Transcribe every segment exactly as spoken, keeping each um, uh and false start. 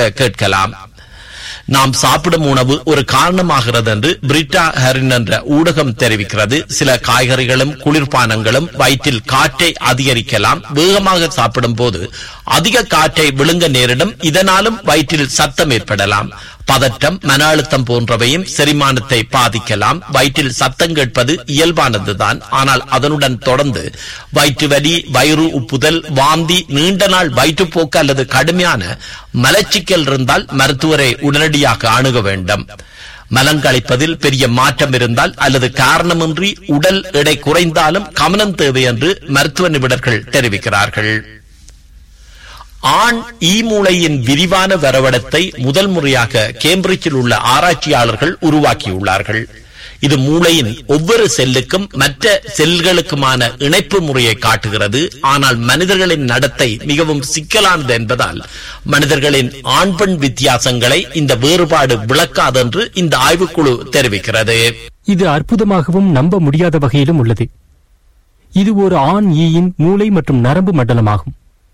விளக்க கேட்கலாம். நாம் சாப்பிடும் உணவு ஒரு காரணமாகிறது என்று பிரிட்டா ஹெரின் என்ற ஊடகம் தெரிவிக்கிறது. சில காய்கறிகளும் குளிர்பானங்களும் வயிற்றில் காற்றை அதிகரிக்கலாம். வேகமாக சாப்பிடும் போது அதிக காற்றை விழுங்க நேரிடும். இதனாலும் வயிற்றில் சத்தம் ஏற்படலாம். பதட்டம், மன அழுத்தம் போன்றவையும் செரிமானத்தை பாதிக்கலாம். வயிற்றில் சத்தம் கேட்பது இயல்பானதுதான். ஆனால் அதனுடன் தொடர்ந்து வயிற்று வலி, வயிறு உப்புதல், வாந்தி, நீண்ட நாள் வயிற்றுப்போக்கு அல்லது கடுமையான மலச்சிக்கல் இருந்தால் மருத்துவரை உடனடியாக அணுக வேண்டும். மலங்கழிப்பதில் பெரிய மாற்றம் இருந்தால் அல்லது காரணமின்றி உடல் எடை குறைந்தாலும் கவனம் தேவை என்று மருத்துவ நிபுணர்கள் தெரிவிக்கிறார்கள். ஆண் ஈ மூளையின் விரிவான வரைபடத்தை முதல் முறையாக கேம்பிரிட்ஜில் உள்ள ஆராய்ச்சியாளர்கள் உருவாக்கியுள்ளார்கள். இது மூளையின் ஒவ்வொரு செல்லுக்கும் மற்ற செல்களுக்குமான இணைப்பு முறையை காட்டுகிறது. ஆனால் மனிதர்களின் நடத்தை மிகவும் சிக்கலானது என்பதால் மனிதர்களின் ஆண் பெண் வித்தியாசங்களை இந்த வேறுபாடு விளக்காது என்று இந்த ஆய்வுக்குழு தெரிவிக்கிறது. இது அற்புதமாகவும் நம்ப முடியாத வகையிலும் உள்ளது. இது ஒரு ஆண் ஈயின் மூளை மற்றும் நரம்பு மண்டலமாகும்.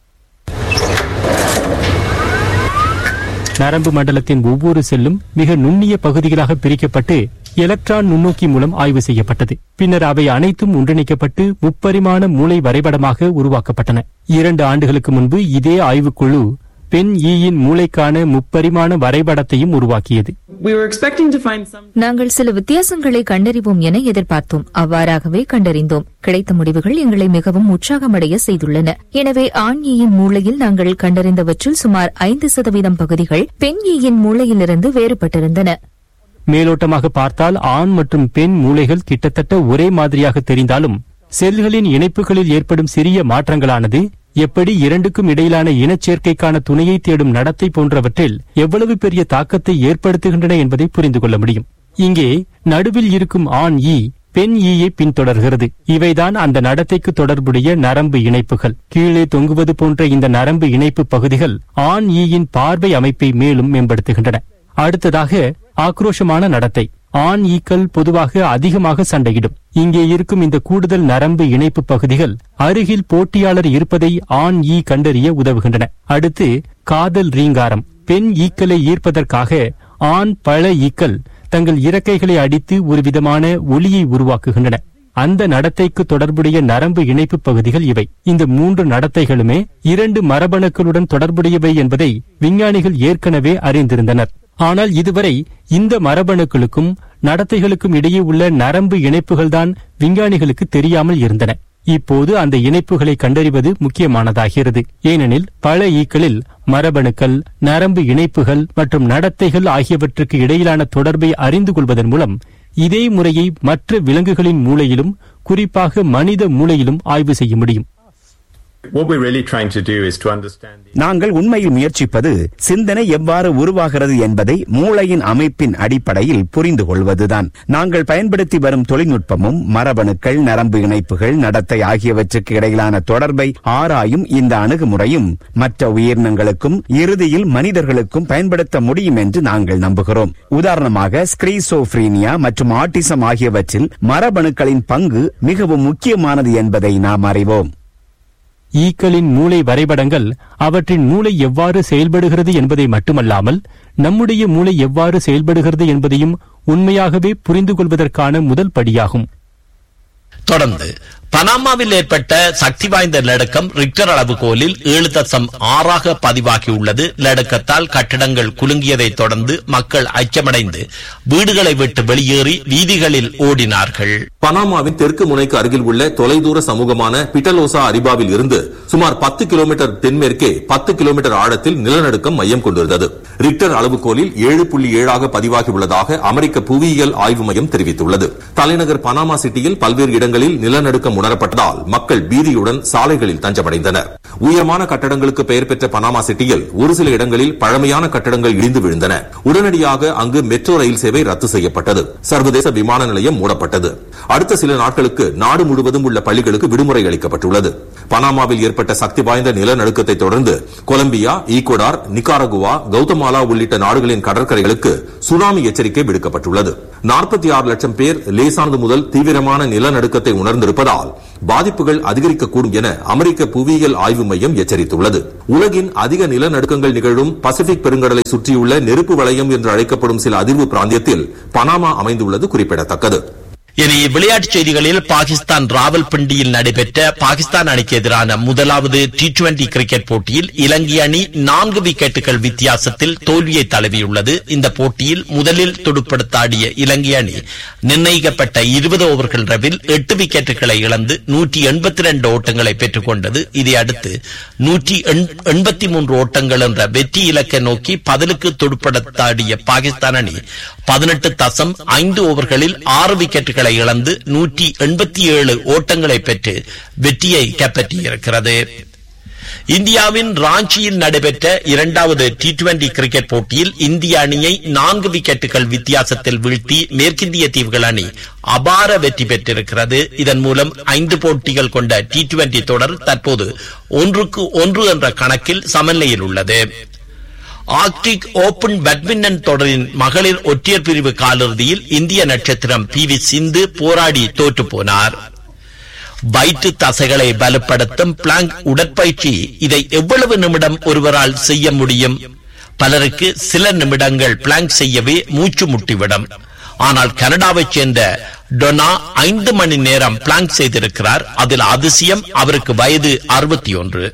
நரம்பு மண்டலத்தின் ஒவ்வொரு செல்லும் மிக நுண்ணிய பகுதிகளாக பிரிக்கப்பட்டு எலக்ட்ரான் நுண்ணோக்கி மூலம் ஆய்வு செய்யப்பட்டது. பின்னர் அவை அனைத்தும் ஒன்றிணைக்கப்பட்டு முப்பரிமாண மூளை வரைபடமாக உருவாக்கப்பட்டன. இரண்டு ஆண்டுகளுக்கு முன்பு இதே ஆய்வுக்குழு பெண் ஈயின் மூளைக்கான முப்பரிமாண வரைபடத்தையும் உருவாக்கியது. நாங்கள் சில வித்தியாசங்களை கண்டறிவோம் என எதிர்பார்த்தோம். அவ்வாறாகவே கண்டறிந்தோம். கிடைத்த முடிவுகள் எங்களை மிகவும் உற்சாகமடைய செய்துள்ளன. எனவே ஆண் ஈயின் மூளையில் நாங்கள் கண்டறிந்தவற்றில் சுமார் ஐந்து சதவீதம் பகுதிகள் பெண் ஈயின் மூளையிலிருந்து வேறுபட்டிருந்தன. மேலோட்டமாக பார்த்தால் ஆண் மற்றும் பெண் மூளைகள் கிட்டத்தட்ட ஒரே மாதிரியாக தெரிந்தாலும் செல்களின் இணைப்புகளில் ஏற்படும் சிறிய மாற்றங்களானது எப்படி இரண்டுக்கும் இடையிலான இனச்சேர்க்கைக்கான துணையை தேடும் நடத்தை போன்றவற்றில் எவ்வளவு பெரிய தாக்கத்தை ஏற்படுத்துகின்றன என்பதை புரிந்து கொள்ள முடியும். இங்கே நடுவில் இருக்கும் ஆண் ஈ பெண் ஈயை பின்தொடர்கிறது. இவைதான் அந்த நடத்தைக்கு தொடர்புடைய நரம்பு இணைப்புகள். கீழே தொங்குவது போன்ற இந்த நரம்பு இணைப்பு பகுதிகள் ஆண் ஈயின் பார்வை அமைப்பை மேலும் மேம்படுத்துகின்றன. அடுத்ததாக ஆக்ரோஷமான நடத்தை. ஆண் ஈக்கள் பொதுவாக அதிகமாக சண்டையிடும். இங்கே இருக்கும் இந்த கூடுதல் நரம்பு இணைப்பு பகுதிகள் அருகில் போட்டியாளர் இருப்பதை ஆண் ஈ கண்டறிய உதவுகின்றன. அடுத்து காதல் ரீங்காரம். பெண் ஈக்களை ஈர்ப்பதற்காக ஆண் பழ ஈக்கள் தங்கள் இறக்கைகளை அடித்து ஒரு விதமான ஒலியை உருவாக்குகின்றன. அந்த நடத்தைக்கு தொடர்புடைய நரம்பு இணைப்பு பகுதிகள் இவை. இந்த மூன்று நடத்தைகளுமே இரண்டு மரபணுக்களுடன் தொடர்புடையவை என்பதை விஞ்ஞானிகள் ஏற்கனவே அறிந்திருந்தனர். ஆனால் இதுவரை இந்த மரபணுக்களுக்கும் நடத்தைகளுக்கும் இடையே உள்ள நரம்பு இணைப்புகள்தான் விஞ்ஞானிகளுக்கு தெரியாமல் இருந்தன. இப்போது அந்த இணைப்புகளை கண்டறிவது முக்கியமானதாகிறது. ஏனெனில் பல ஈக்களில் மரபணுக்கள், நரம்பு இணைப்புகள் மற்றும் நடத்தைகள் ஆகியவற்றுக்கு இடையிலான தொடர்பை அறிந்து கொள்வதன் மூலம் இதே முறையை மற்ற விலங்குகளின் மூளையிலும் குறிப்பாக மனித மூளையிலும் ஆய்வு செய்ய முடியும். நாங்கள் உண்மையில் முயற்சிப்பது சிந்தனை எவ்வாறு உருவாகிறது என்பதை மூளையின் அமைப்பின் அடிப்படையில் புரிந்து கொள்வதுதான். நாங்கள் பயன்படுத்தி வரும் தொழில்நுட்பமும் மரபணுக்கள், நரம்பு இணைப்புகள், நடத்தை ஆகியவற்றுக்கு இடையிலான தொடர்பை ஆராயும் இந்த அணுகுமுறையும் மற்ற உயிரினங்களுக்கும் இறுதியில் மனிதர்களுக்கும் பயன்படுத்த முடியும் என்று நாங்கள் நம்புகிறோம். உதாரணமாக ஸ்கிசோஃப்ரீனியா மற்றும் ஆட்டிசம் ஆகியவற்றில் மரபணுக்களின் பங்கு மிகவும் முக்கியமானது என்பதை நாம் அறிவோம். ஈக்களின் மூளை வரைபடங்கள் அவற்றின் மூளை எவ்வாறு செயல்படுகிறது என்பதை மட்டுமல்லாமல் நம்முடைய மூளை எவ்வாறு செயல்படுகிறது என்பதையும் உண்மையாகவே புரிந்து கொள்வதற்கான முதல் படியாகும். தொடர்ந்து பனாமாவில் ஏற்பட்ட சக்தி வாய்ந்த நிலநடுக்கம் ரிக்டர் அளவுகோலில் ஏழு தசம் ஆறாக பதிவாகியுள்ளது. நிலநடுக்கத்தால் கட்டிடங்கள் குலுங்கியதை தொடர்ந்து மக்கள் அச்சமடைந்து வீடுகளை விட்டு வெளியேறி வீதிகளில் ஓடினார்கள். பனாமாவின் தெற்கு முனைக்கு அருகில் உள்ள தொலைதூர சமூகமான பிட்டலோசா அரிபாவில் இருந்து சுமார் பத்து கிலோமீட்டர் தென்மேற்கே பத்து கிலோமீட்டர் ஆழத்தில் நிலநடுக்கம் மையம் கொண்டிருந்தது. ரிக்டர் அளவுகோலில் ஏழு புள்ளி ஏழாக பதிவாகியுள்ளதாக அமெரிக்க புவியியல் ஆய்வு மையம் தெரிவித்துள்ளது. தலைநகர் பனாமா சிட்டியில் பல்வேறு இடங்களில் நிலநடுக்கம் உணரப்பட்டதால் மக்கள் பீதியுடன் சாலைகளில் தஞ்சமடைந்தனர். உயரமான கட்டடங்களுக்கு பெயர் பெற்ற பனாமா சிட்டியில் ஒரு சில இடங்களில் பழமையான கட்டடங்கள் இடிந்து விழுந்தன. உடனடியாக அங்கு மெட்ரோ ரயில் சேவை ரத்து செய்யப்பட்டது. சர்வதேச விமான நிலையம் மூடப்பட்டது. அடுத்த சில நாட்களுக்கு நாடு முழுவதும் உள்ள பள்ளிகளுக்கு விடுமுறை அளிக்கப்பட்டுள்ளது. பனாமாவில் ஏற்பட்ட சக்தி வாய்ந்த நிலநடுக்கத்தை தொடர்ந்து கொலம்பியா, ஈக்குவடார், நிகாரகுவா, கௌதமாலா உள்ளிட்ட நாடுகளின் கடற்கரைகளுக்கு சுனாமி எச்சரிக்கை விடுக்கப்பட்டுள்ளது. நாற்பத்தி ஆறு லட்சம் பேர் லேசானது முதல் தீவிரமான நிலநடுக்கத்தை உணர்ந்திருப்பதால் பாதிப்புகள் அதிகரிக்கக்கூடும் என அமெரிக்க புவியியல் ஆய்வு மையம் எச்சரித்துள்ளது. உலகின் அதிக நிலநடுக்கங்கள் நிகழும் பசிபிக் பெருங்கடலை சுற்றியுள்ள நெருப்பு வளையம் என்று அழைக்கப்படும் சில அதிர்வு பிராந்தியத்தில் பனாமா அமைந்துள்ளது குறிப்பிடத்தக்கது. இனி விளையாட்டுச் செய்திகளில் பாகிஸ்தான் ராவல்பிண்டியில் நடைபெற்ற பாகிஸ்தான் அணிக்கு எதிரான முதலாவது டி டுவெண்டி கிரிக்கெட் போட்டியில் இலங்கை அணி நான்கு விக்கெட்டுகள் வித்தியாசத்தில் தோல்வியை தழுவியுள்ளது. இந்த போட்டியில் முதலில் துடுப்படுத்தாடிய இலங்கை அணி நிர்ணயிக்கப்பட்ட இருபது ஓவர்கள் ரவில் எட்டு விக்கெட்டுகளை இழந்து நூற்றி எண்பத்தி இரண்டு ஓட்டங்களை பெற்றுக் கொண்டது. இதையடுத்து நூற்றி எண்பத்தி மூன்று ஓட்டங்கள் என்ற வெற்றி இலக்கை நோக்கி பதிலுக்கு துடுப்படுத்தாடிய பாகிஸ்தான் அணி பதினெட்டு தசம் ஐந்து ஓவர்களில் ஆறு விக்கெட்டுகள் இழந்து நூற்றி எண்பத்தி ஏழு ஓட்டங்களை பெற்று வெற்றியை கைப்பற்றியிருக்கிறது. இந்தியாவின் ராஞ்சியில் நடைபெற்ற இரண்டாவது டி டுவெண்டி கிரிக்கெட் போட்டியில் இந்திய அணியை நான்கு விக்கெட்டுகள் வித்தியாசத்தில் வீழ்த்தி மேற்கிந்திய தீவுகள் அணி அபார வெற்றி பெற்றிருக்கிறது. இதன் மூலம் ஐந்து போட்டிகள் கொண்ட டி டுவெண்டி தொடர் தற்போது ஒன்றுக்கு ஒன்று என்ற கணக்கில் சமநிலையில் உள்ளது. ஆர்க்டிக் ஓபன் பேட்மிண்டன் தொடரின் மகளிர் ஒற்றையர் பிரிவு காலிறுதியில் இந்திய நட்சத்திரம் பி வி சிந்து போராடி தோற்று போனார். வயிற்று தசைகளை பலப்படுத்தும் பிளாங்க் உடற்பயிற்சி, இதை எவ்வளவு நிமிடம் ஒருவரால் செய்ய முடியும்? பலருக்கு சில நிமிடங்கள் பிளாங்க் செய்யவே மூச்சு முட்டிவிடும். ஆனால் கனடாவைச் சேர்ந்த டொனா ஐந்து மணி நேரம் பிளாங்க் செய்திருக்கிறார். அதில் அதிசயம், அவருக்கு வயது அறுபத்தி ஒன்று.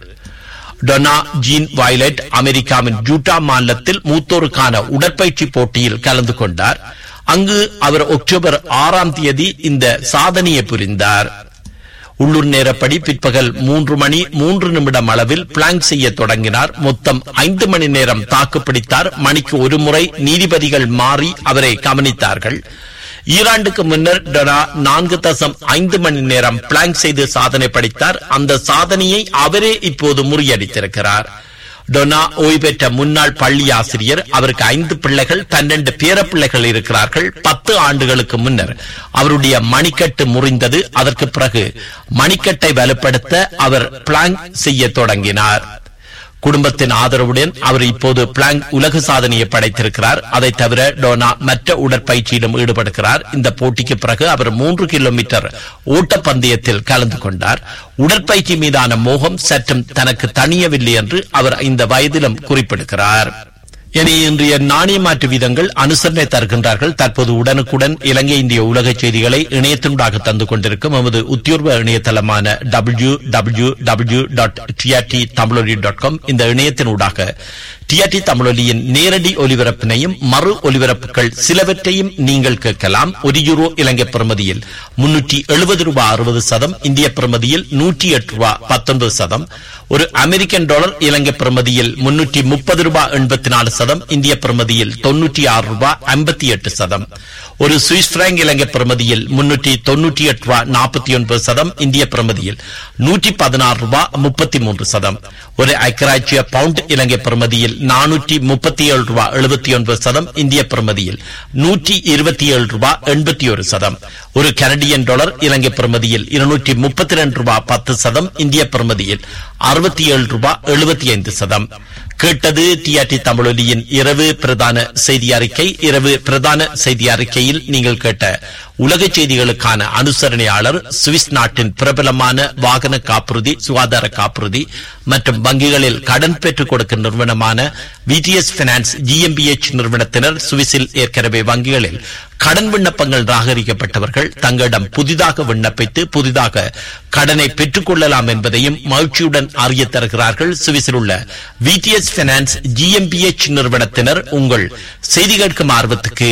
டொனா ஜீன் வயலட் அமெரிக்காவின் ஜூட்டா மாநிலத்தில் மூத்தோருக்கான உடற்பயிற்சி போட்டியில் கலந்து கொண்டார். அங்கு அவர் அக்டோபர் ஆறாம் தேதி இந்த சாதனையை புரிந்தார். உள்ளூர் நேரப்படி பிற்பகல் மூன்று மணி மூன்று நிமிடம் அளவில் பிளாங்க் செய்ய தொடங்கினார். மொத்தம் ஐந்து மணி நேரம் தாக்குப்பிடித்தார். மணிக்கு ஒரு முறை நீதிபதிகள் மாறி அவரை கவனித்தார்கள். ஈராண்டுக்கு முன்னர் டொனா நான்கு தசம் ஐந்து மணி நேரம் பிளாங்க் செய்து சாதனை படைத்தார். அந்த சாதனையை அவரே இப்போது முறியடித்திருக்கிறார். டொனா ஓய்வு பெற்ற முன்னாள் பள்ளி ஆசிரியர். அவருக்கு ஐந்து பிள்ளைகள், பன்னெண்டு பேரப்பிள்ளைகள் இருக்கிறார்கள். பத்து ஆண்டுகளுக்கு முன்னர் அவருடைய மணிக்கட்டு முறிந்தது. அதற்கு பிறகு மணிக்கட்டை வலுப்படுத்த அவர் பிளாங்க் செய்ய தொடங்கினார். குடும்பத்தின் ஆதரவுடன் அவர் இப்போது பிளாங்க் உலக சாதனையை படைத்திருக்கிறார். அதை தவிர டோனா மற்ற உடற்பயிற்சியிலும் ஈடுபடுகிறார். இந்த போட்டிக்கு பிறகு அவர் மூன்று கிலோமீட்டர் ஓட்டப்பந்தயத்தில் கலந்து கொண்டார். உடற்பயிற்சி மீதான மோகம் சற்றும் தனக்கு தணியவில்லை என்று அவர் இந்த வயதிலும் குறிப்பிடுகிறார். இனி இன்றைய நாணய மாற்று வீதங்கள் அனுசரணை தருகின்றார்கள். தற்போது உடனுக்குடன் இலங்கை இந்திய உலக செய்திகளை இணையத்தினூடாக தந்து கொண்டிருக்கும் நமது உத்தியோர்வ இணையதளமான W W W dot TRT தமிழொலி டாட் காம் இந்த இணையத்தினூடாக டிஆர்டி தமிழொலியின் நேரடி ஒலிபரப்பினையும் மறு ஒலிபரப்புகள் சிலவற்றையும் நீங்கள் கேட்கலாம். ஒரு யூரோ இலங்கை பிரமதியில் முன்னூற்றி எழுபது ரூபாய் அறுபது சதம், இந்திய பிரமதியில் நூற்றி எட்டு ரூபாய் பத்தொன்பது சதம், ஒரு அமெரிக்கன் டாலர் இலங்கை பிரமதியில் முன்னூற்றி முப்பது ரூபாய் எண்பத்தி நாலு சதம், இந்திய பிரமதியில் தொன்னூற்றி ஆறு ரூபாய் ஐம்பத்தி எட்டு சதம், ஒரு சுவிஸ் பிராங்க் இலங்கை பிரமதியில் முன்னூற்றி தொன்னூற்றி எட்டு ரூபாய் நாற்பத்தி ஒன்பது சதம், இந்திய பிரமதியில் நூற்றி பதினாறு ரூபாய் முப்பத்தி மூன்று சதம், ஒரு ஐக்கியராட்சிய பவுண்ட் இலங்கை பிரமதியில் நானூற்றி முப்பத்தி ஏழு ரூபாய் எழுபத்தி ஒன்பது சதம், இந்திய பிரமதியில் நூற்றி இருபத்தி ஏழு ரூபாய் எண்பத்தி ஒரு சதம், ஒரு கனடியன் டாலர் இலங்கை பிரமதியில் இருநூற்றி முப்பத்தி இரண்டு ரூபாய் பத்து சதம், இந்திய பிரமதியில் அறுபத்தி ஏழு ரூபாய் எழுபத்தி ஐந்து சதம். கேட்டது டிஆர்டி தமிழொலியின் இரவு பிரதான செய்தி அறிக்கை. இரவு பிரதான செய்தி அறிக்கையில் நீங்கள் கேட்ட உலக செய்திகளுக்கான அனுசரணையாளர் சுவிஸ் நாட்டின் பிரபலமான வாகன காப்புறுதி, சுகாதார காப்புறுதி மற்றும் வங்கிகளில் கடன் பெற்றுக் கொடுக்கும் நிறுவனமான விடிஎஸ் பைனான்ஸ் ஜிஎம்பிஎச் நிறுவனத்தினர். சுவிஸில் ஏற்கனவே வங்கிகளில் கடன் விண்ணப்பங்கள் நிராகரிக்கப்பட்டவர்கள் தங்களிடம் புதிதாக விண்ணப்பித்து புதிதாக கடனை பெற்றுக் கொள்ளலாம் என்பதையும் மகிழ்ச்சியுடன் அறிய தருகிறார்கள். சுவிஸில் உள்ள விடிஎஸ் பைனான்ஸ் ஜிஎம்பிஎச் நிறுவனத்தினர். உங்கள் செய்தி கேட்கும் ஆர்வத்துக்கு